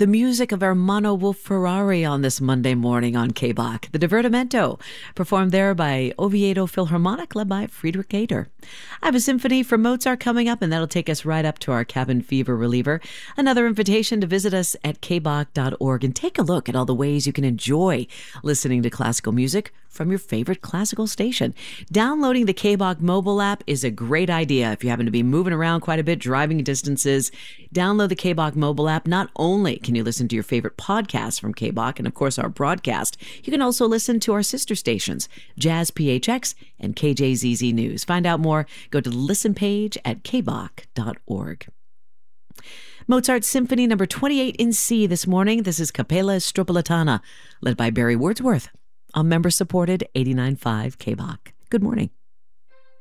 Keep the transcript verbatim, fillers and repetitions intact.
The music of Ermanno Wolf Ferrari on this Monday morning on K B A C. The Divertimento, performed there by Oviedo Philharmonic, led by Friedrich Gader. I have a symphony from Mozart coming up, and that'll take us right up to our cabin fever reliever. Another invitation to visit us at k b a c dot org and take a look at all the ways you can enjoy listening to classical music from your favorite classical station. Downloading the K B A C mobile app is a great idea if you happen to be moving around quite a bit, driving distances. Download the K B A C mobile app. Not only can you listen to your favorite podcasts from K B A C and, of course, our broadcast, you can also listen to our sister stations, Jazz P H X and K J Z Z News. Find out more. Go to the listen page at k b a c dot org. Mozart Symphony number twenty-eight in C this morning. This is Capella Stropolitana, led by Barry Wordsworth on member-supported eighty-nine point five K B A C. Good morning.